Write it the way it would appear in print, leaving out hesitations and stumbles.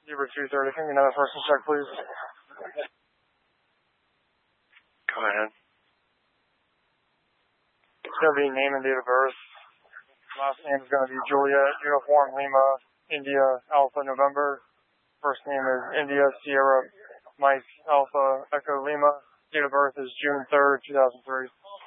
Zebra 230. Can you another person check, please? Go ahead. It's going to be name and date of birth. Last name is going to be Juliet, Uniform Lima, India, Alpha, November. First name is India, Sierra, Mike, Alpha, Echo, Lima. Date of birth is June 3rd, 2003.